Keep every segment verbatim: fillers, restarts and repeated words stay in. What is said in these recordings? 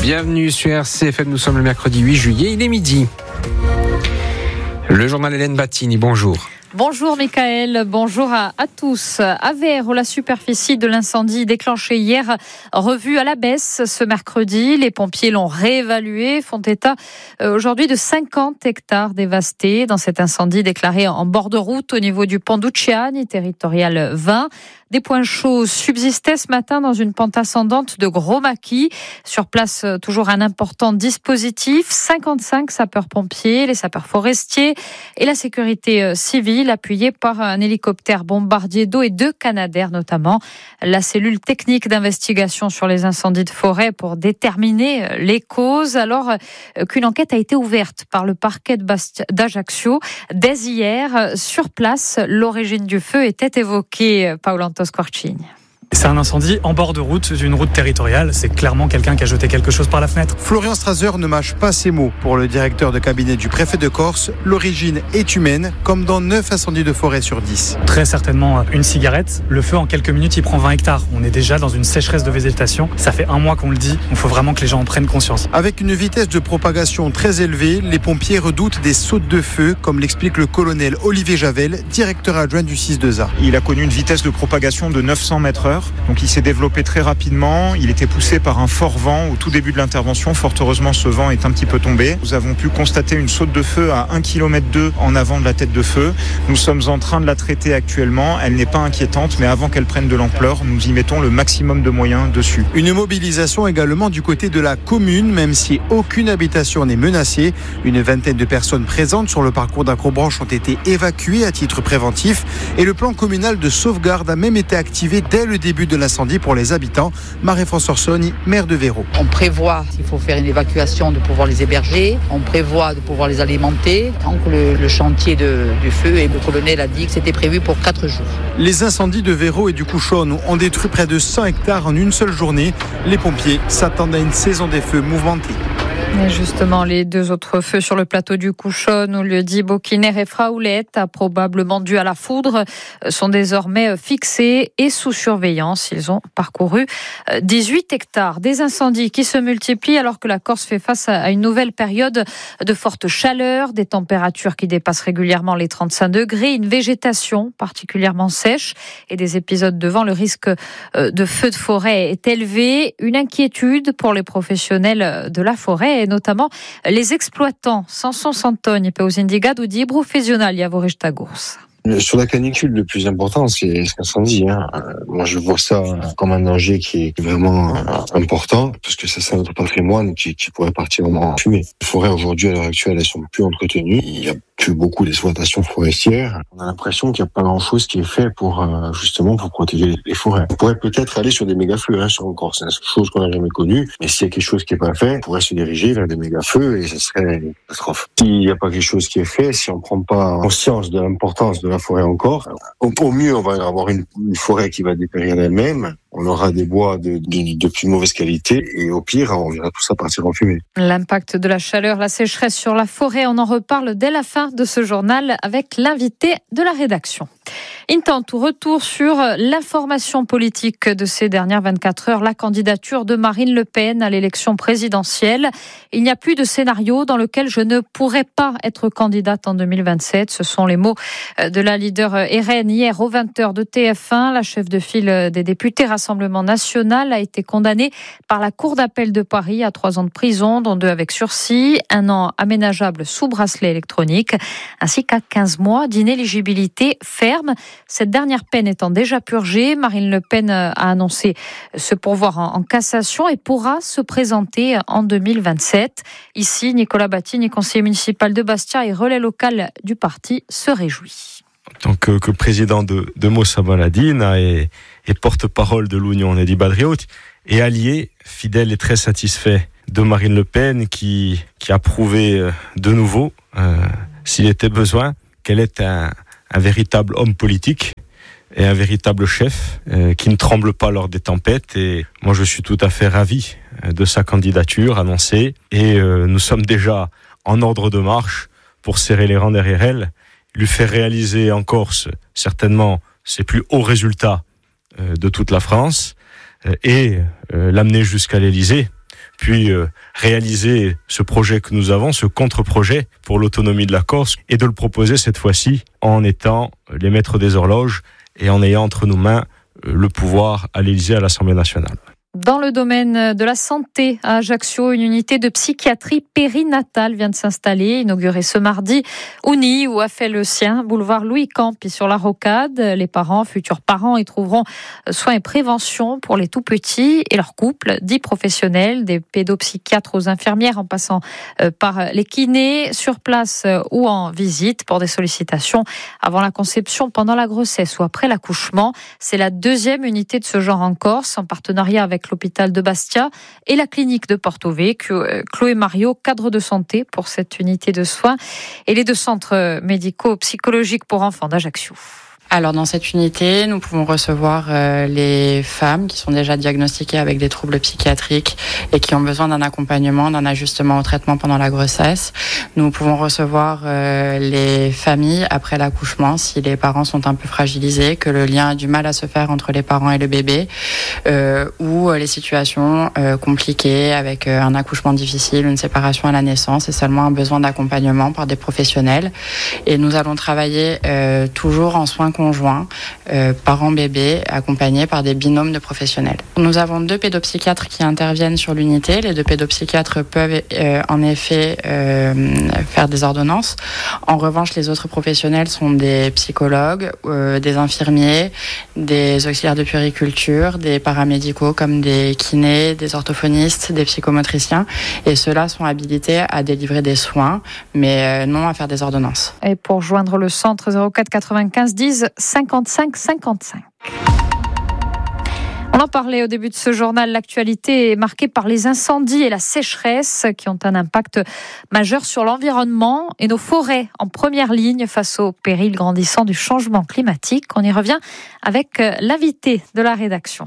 Bienvenue sur R C F M, nous sommes le mercredi huit juillet, il est midi. Le journal Hélène Battini, bonjour. Bonjour Mickaël, bonjour à, à tous. À Vayres, la superficie de l'incendie déclenché hier, revue à la baisse ce mercredi. Les pompiers l'ont réévalué, font état euh, aujourd'hui de cinquante hectares dévastés dans cet incendie déclaré en bord de route au niveau du pont d'Ucciani, territorial vingt. Des points chauds subsistaient ce matin dans une pente ascendante de Gros Maquis. Sur place, toujours un important dispositif. cinquante-cinq sapeurs-pompiers, les sapeurs forestiers et la sécurité civile, appuyés par un hélicoptère bombardier d'eau et deux Canadair notamment. La cellule technique d'investigation sur les incendies de forêt pour déterminer les causes, alors qu'une enquête a été ouverte par le parquet de Basti- d'Ajaccio. Dès hier, sur place, l'origine du feu était évoquée. Paolo Scorching. C'est un incendie en bord de route, d'une route territoriale. C'est clairement quelqu'un qui a jeté quelque chose par la fenêtre. Florian Strasser ne mâche pas ses mots. Pour le directeur de cabinet du préfet de Corse, l'origine est humaine, comme dans neuf incendies de forêt sur dix. Très certainement une cigarette. Le feu, en quelques minutes, il prend vingt hectares. On est déjà dans une sécheresse de végétation. Ça fait un mois qu'on le dit. Il faut vraiment que les gens en prennent conscience. Avec une vitesse de propagation très élevée, les pompiers redoutent des sautes de feu, comme l'explique le colonel Olivier Javel, directeur adjoint du six deux A. Il a connu une vitesse de propagation de neuf cents mètres heure. Donc il s'est développé très rapidement, il était poussé par un fort vent au tout début de l'intervention. Fort heureusement, ce vent est un petit peu tombé. Nous avons pu constater une saute de feu à un kilomètre deux en avant de la tête de feu. Nous sommes en train de la traiter actuellement. Elle n'est pas inquiétante, mais avant qu'elle prenne de l'ampleur, nous y mettons le maximum de moyens dessus. Une mobilisation également du côté de la commune, même si aucune habitation n'est menacée. Une vingtaine de personnes présentes sur le parcours d'Acrobranche ont été évacuées à titre préventif et le plan communal de sauvegarde a même été activé dès le début de l'incendie pour les habitants. Marie-France Orsoni, maire de Vayres. On prévoit, s'il faut faire une évacuation, de pouvoir les héberger. On prévoit de pouvoir les alimenter. Tant que le, le chantier de, du feu, et le colonel a dit que c'était prévu pour quatre jours. Les incendies de Vayres et du Couchonne ont détruit près de cent hectares en une seule journée. Les pompiers s'attendent à une saison des feux mouvementée. Et justement, les deux autres feux sur le plateau du Couchonne, où le dit Bocquiner et Fraoulette, a probablement dû à la foudre, sont désormais fixés et sous surveillance. Ils ont parcouru dix-huit hectares. Des incendies qui se multiplient alors que la Corse fait face à une nouvelle période de forte chaleur, des températures qui dépassent régulièrement les trente-cinq degrés, une végétation particulièrement sèche et des épisodes de vent. Le risque de feu de forêt est élevé. Une inquiétude pour les professionnels de la forêt et notamment les exploitants. Samson Santoni, Peus Indigado di Professionali a Voresta-Gours. Sur la canicule, le plus important, c'est l'incendie. Hein. Moi, je vois ça comme un danger qui est vraiment important, parce que ça, c'est notre patrimoine qui, qui pourrait partir en fumée. Les forêts, aujourd'hui, à l'heure actuelle, elles sont plus entretenues. Il y a plus beaucoup d'exploitations forestières. On a l'impression qu'il n'y a pas grand-chose qui est fait pour, euh, justement, pour protéger les forêts. On pourrait peut-être aller sur des méga-feux, hein, sur encore. C'est une chose qu'on n'a jamais connue. Mais s'il y a quelque chose qui n'est pas fait, on pourrait se diriger vers des méga-feux et ce serait une catastrophe. S'il n'y a pas quelque chose qui est fait, si on ne prend pas conscience de l'importance de la forêt encore, au, au mieux, on va avoir une, une forêt qui va dépérir d'elle-même. On aura des bois de, de, de plus mauvaise qualité et au pire, on verra tout ça partir en fumée. L'impact de la chaleur, la sécheresse sur la forêt, on en reparle dès la fin de ce journal avec l'invité de la rédaction. Intanto, retour sur l'information politique de ces dernières vingt-quatre heures, la candidature de Marine Le Pen à l'élection présidentielle. Il n'y a plus de scénario dans lequel je ne pourrais pas être candidate en deux mille vingt-sept. Ce sont les mots de la leader R N hier aux vingt heures de T F un. La chef de file des députés Rassemblement National a été condamnée par la Cour d'appel de Paris à trois ans de prison, dont deux avec sursis, un an aménageable sous bracelet électronique, ainsi qu'à quinze mois d'inéligibilité ferme. Cette dernière peine étant déjà purgée, Marine Le Pen a annoncé se pourvoir en cassation et pourra se présenter en deux mille vingt-sept. Ici, Nicolas Battini, conseiller municipal de Bastia et relais local du parti, se réjouit. En tant que, que président de, de Moussa Baladine et, et porte-parole de l'Union Nedi Badriout et allié, fidèle et très satisfait de Marine Le Pen qui, qui a prouvé de nouveau, euh, s'il était besoin, qu'elle est un un véritable homme politique et un véritable chef euh, qui ne tremble pas lors des tempêtes. Et moi, je suis tout à fait ravi de sa candidature annoncée. Et euh, nous sommes déjà en ordre de marche pour serrer les rangs derrière elle, lui faire réaliser en Corse certainement ses plus hauts résultats euh, de toute la France euh, et euh, l'amener jusqu'à l'Élysée puis euh, réaliser ce projet que nous avons, ce contre-projet pour l'autonomie de la Corse, et de le proposer cette fois-ci en étant les maîtres des horloges et en ayant entre nos mains euh, le pouvoir à l'Élysée, à l'Assemblée nationale. Dans le domaine de la santé, à Ajaccio, une unité de psychiatrie périnatale vient de s'installer, inaugurée ce mardi. Ouni, où a fait le sien, boulevard Louis Campi sur la Rocade. Les parents, futurs parents, y trouveront soins et prévention pour les tout-petits et leurs couples, dix professionnels, des pédopsychiatres aux infirmières en passant par les kinés, sur place ou en visite pour des sollicitations avant la conception, pendant la grossesse ou après l'accouchement. C'est la deuxième unité de ce genre en Corse, en partenariat avec l'hôpital de Bastia et la clinique de Porto Vecchio. Chloé Mario, cadre de santé pour cette unité de soins et les deux centres médicaux psychologiques pour enfants d'Ajaccio. Alors dans cette unité, nous pouvons recevoir euh, les femmes qui sont déjà diagnostiquées avec des troubles psychiatriques et qui ont besoin d'un accompagnement, d'un ajustement au traitement pendant la grossesse. Nous pouvons recevoir euh, les familles après l'accouchement si les parents sont un peu fragilisés, que le lien a du mal à se faire entre les parents et le bébé, euh, ou les situations euh, compliquées avec euh, un accouchement difficile, une séparation à la naissance et seulement un besoin d'accompagnement par des professionnels. Et nous allons travailler euh, toujours en soins conjoints, euh, parents-bébés, accompagnés par des binômes de professionnels. Nous avons deux pédopsychiatres qui interviennent sur l'unité. Les deux pédopsychiatres peuvent euh, en effet euh, faire des ordonnances. En revanche, les autres professionnels sont des psychologues, euh, des infirmiers, des auxiliaires de puériculture, des paramédicaux comme des kinés, des orthophonistes, des psychomotriciens. Et ceux-là sont habilités à délivrer des soins, mais euh, non à faire des ordonnances. Et pour joindre le centre zéro quatre quatre-vingt-quinze dix cinquante-cinq cinquante-cinq. On en parlait au début de ce journal. L'actualité est marquée par les incendies et la sécheresse qui ont un impact majeur sur l'environnement et nos forêts en première ligne face au péril grandissant du changement climatique. On y revient avec l'invité de la rédaction.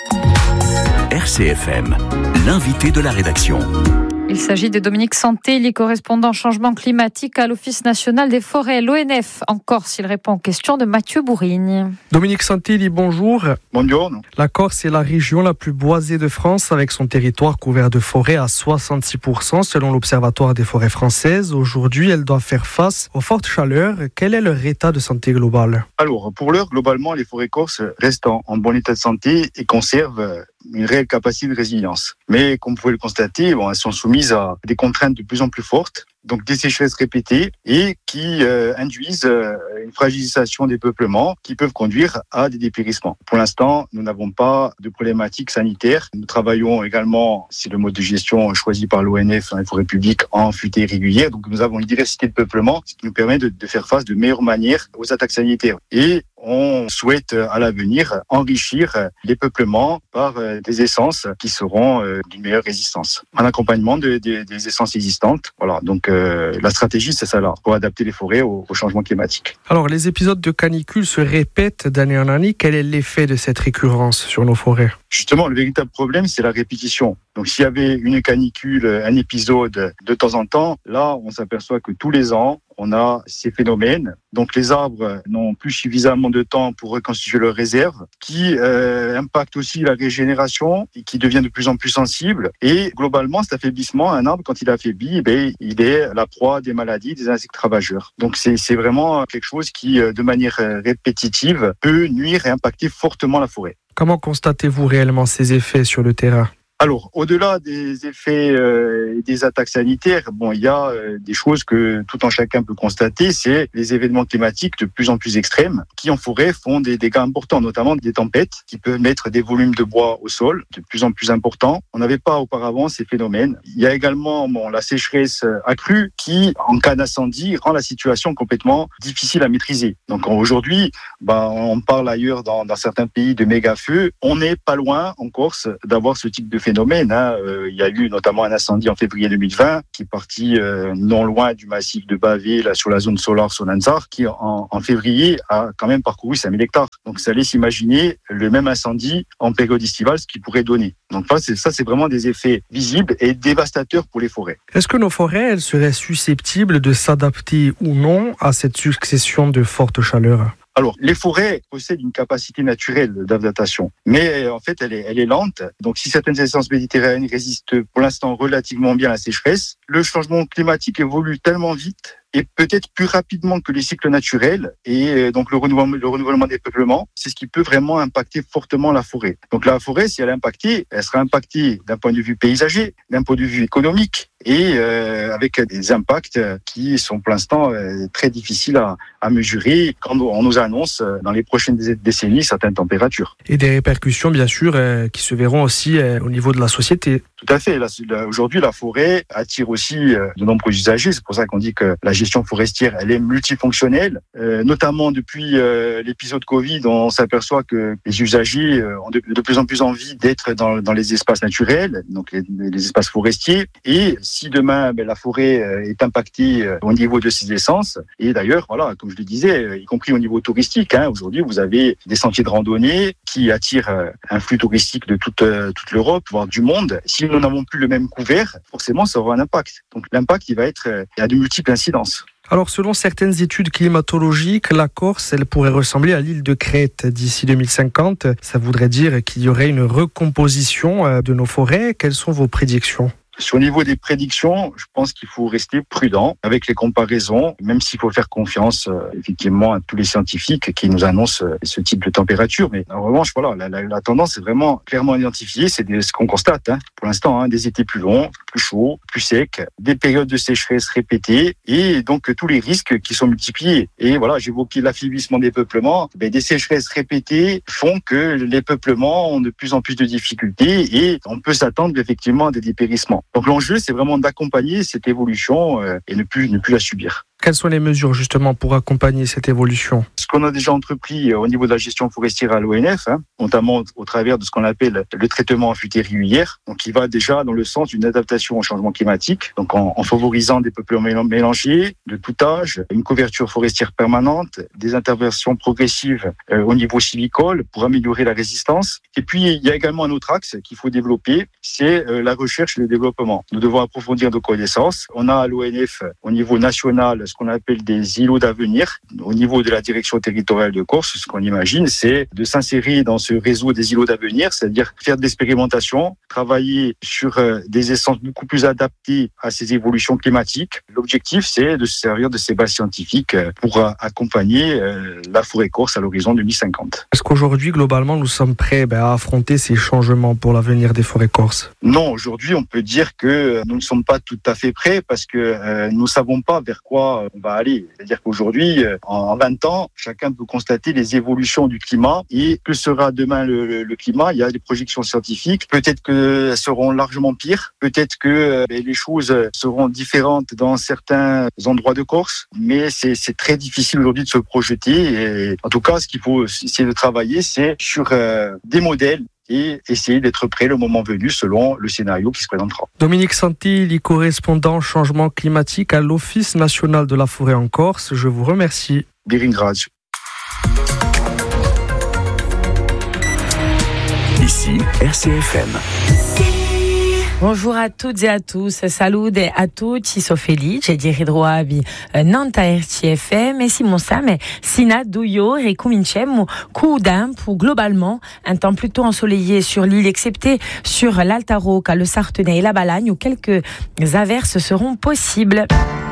R C F M, l'invité de la rédaction. Il s'agit de Dominique Santelli, correspondant changement climatique à l'Office national des forêts, l'O N F. En Corse, il répond aux questions de Mathieu Bourigne. Dominique Santelli, bonjour. Bonjour. La Corse est la région la plus boisée de France, avec son territoire couvert de forêts à soixante-six pour cent selon l'Observatoire des forêts françaises. Aujourd'hui, elle doit faire face aux fortes chaleurs. Quel est leur état de santé global ? Alors, pour l'heure, globalement, les forêts corses restent en, en bon état de santé et conservent une réelle capacité de résilience. Mais comme vous pouvez le constater, bon, elles sont soumises à des contraintes de plus en plus fortes, donc des sécheresses répétées et qui euh, induisent euh, une fragilisation des peuplements qui peuvent conduire à des dépérissements. Pour l'instant, nous n'avons pas de problématique sanitaire. Nous travaillons également, c'est le mode de gestion choisi par l'O N F dans les forêts publiques, en futaies régulières. Donc nous avons une diversité de peuplements, ce qui nous permet de, de faire face de meilleure manière aux attaques sanitaires. Et on souhaite à l'avenir enrichir les peuplements par des essences qui seront d'une meilleure résistance. Un accompagnement de, de, des essences existantes. Voilà, donc euh, la stratégie, c'est ça là, pour adapter les forêts au, au changement climatique. Alors, les épisodes de canicule se répètent d'année en année. Quel est l'effet de cette récurrence sur nos forêts ? Justement, le véritable problème, c'est la répétition. Donc, s'il y avait une canicule, un épisode de temps en temps, là, on s'aperçoit que tous les ans, on a ces phénomènes. Donc, les arbres n'ont plus suffisamment de temps pour reconstituer leurs réserves, qui euh, impactent aussi la régénération et qui devient de plus en plus sensible. Et globalement, cet affaiblissement, un arbre, quand il est affaibli, ben, il est la proie des maladies, des insectes ravageurs. Donc, c'est, c'est vraiment quelque chose qui, de manière répétitive, peut nuire et impacter fortement la forêt. Comment constatez-vous réellement ces effets sur le terrain ? Alors, au-delà des effets euh, et des attaques sanitaires, bon, il y a euh, des choses que tout un chacun peut constater, c'est les événements climatiques de plus en plus extrêmes qui, en forêt, font des dégâts importants, notamment des tempêtes qui peuvent mettre des volumes de bois au sol de plus en plus importants. On n'avait pas auparavant ces phénomènes. Il y a également bon, la sécheresse accrue qui, en cas d'incendie, rend la situation complètement difficile à maîtriser. Donc aujourd'hui, bah, on parle ailleurs dans, dans certains pays de méga-feux. On n'est pas loin, en Corse, d'avoir ce type de phénomène. Hein. Euh, il y a eu notamment un incendie en février deux mille vingt qui est parti euh, non loin du massif de Bavé, là, sur la zone solaire Solanzar, qui en, en février a quand même parcouru cinq mille hectares. Donc ça laisse imaginer le même incendie en période estivale, ce qu'il pourrait donner. Donc ça c'est, ça, c'est vraiment des effets visibles et dévastateurs pour les forêts. Est-ce que nos forêts elles seraient susceptibles de s'adapter ou non à cette succession de fortes chaleurs ? Alors, les forêts possèdent une capacité naturelle d'adaptation, mais en fait, elle est, elle est lente. Donc, si certaines essences méditerranéennes résistent pour l'instant relativement bien à la sécheresse, le changement climatique évolue tellement vite et peut-être plus rapidement que les cycles naturels. Et donc, le renouvellement, le renouvellement des peuplements, c'est ce qui peut vraiment impacter fortement la forêt. Donc, la forêt, si elle est impactée, elle sera impactée d'un point de vue paysager, d'un point de vue économique, et euh, avec des impacts qui sont pour l'instant euh, très difficiles à, à mesurer quand on nous annonce euh, dans les prochaines décennies certaines températures. Et des répercussions, bien sûr, euh, qui se verront aussi euh, au niveau de la société. Tout à fait. Là, là, aujourd'hui, la forêt attire aussi euh, de nombreux usagers. C'est pour ça qu'on dit que la gestion forestière, elle est multifonctionnelle. Euh, notamment depuis euh, l'épisode Covid, on s'aperçoit que les usagers euh, ont de, de plus en plus envie d'être dans, dans les espaces naturels, donc les, les espaces forestiers. Et si demain ben, la forêt euh, est impactée euh, au niveau de ses essences, et d'ailleurs, voilà, comme je le disais, euh, y compris au niveau touristique, hein, aujourd'hui, vous avez des sentiers de randonnée qui attirent euh, un flux touristique de toute, euh, toute l'Europe, voire du monde. Si nous n'avons plus le même couvert, forcément, ça aura un impact. Donc l'impact, il va être, euh, il y a de multiples incidences. Alors, selon certaines études climatologiques, la Corse, elle pourrait ressembler à l'île de Crète d'ici deux mille cinquante. Ça voudrait dire qu'il y aurait une recomposition de nos forêts. Quelles sont vos prédictions ? Sur le niveau des prédictions, je pense qu'il faut rester prudent avec les comparaisons, même s'il faut faire confiance euh, effectivement à tous les scientifiques qui nous annoncent euh, ce type de température. Mais en revanche, voilà, la, la, la tendance est vraiment clairement identifiée. C'est des, ce qu'on constate hein, pour l'instant, hein, des étés plus longs, plus chauds, plus secs, des périodes de sécheresse répétées et donc tous les risques qui sont multipliés. Et voilà, j'évoquais l'affaiblissement des peuplements. Ben, des sécheresses répétées font que les peuplements ont de plus en plus de difficultés et on peut s'attendre effectivement à des dépérissements. Donc l'enjeu, c'est vraiment d'accompagner cette évolution euh, et ne plus, ne plus la subir. Quelles sont les mesures justement pour accompagner cette évolution ? Ce qu'on a déjà entrepris au niveau de la gestion forestière à l'O N F, hein, notamment au travers de ce qu'on appelle le traitement affûté régulière, donc qui va déjà dans le sens d'une adaptation au changement climatique, donc en, en favorisant des peuplements mélangés, de tout âge, une couverture forestière permanente, des interventions progressives euh, au niveau sylvicole pour améliorer la résistance. Et puis il y a également un autre axe qu'il faut développer, c'est euh, la recherche et le développement. Nous devons approfondir nos connaissances. On a à l'O N F au niveau national ce qu'on appelle des îlots d'avenir. Au niveau de la direction territoriale de Corse, ce qu'on imagine, c'est de s'insérer dans ce réseau des îlots d'avenir, c'est-à-dire faire de l'expérimentation, travailler sur des essences beaucoup plus adaptées à ces évolutions climatiques. L'objectif, c'est de se servir de ces bases scientifiques pour accompagner la forêt corse à l'horizon deux mille cinquante. Est-ce qu'aujourd'hui, globalement, nous sommes prêts ben, à affronter ces changements pour l'avenir des forêts corses ? Non, aujourd'hui, on peut dire que nous ne sommes pas tout à fait prêts parce que euh, nous ne savons pas vers quoi on va aller. C'est-à-dire qu'aujourd'hui, en vingt ans, chacun peut constater les évolutions du climat et que sera demain le, le, le climat. Il y a des projections scientifiques. Peut-être qu'elles seront largement pires. Peut-être que ben, les choses seront différentes dans certains endroits de Corse. Mais c'est, c'est très difficile aujourd'hui de se projeter. Et en tout cas, ce qu'il faut essayer de travailler, c'est sur euh, des modèles et essayer d'être prêt le moment venu selon le scénario qui se présentera. Dominique Santilli, correspondant changement climatique à l'Office national de la forêt en Corse, je vous remercie. Biringraj. Ici, R C F M. Bonjour à toutes et à tous, salude a tutti, so felice di ritrovarvi Nanta R C F M e Simon Sam, Sina Douyo et cominciamo coup d'un pour globalement un temps plutôt ensoleillé sur l'île, excepté sur l'Alta Rocca, le Sartenay et la Balagne où quelques averses seront possibles.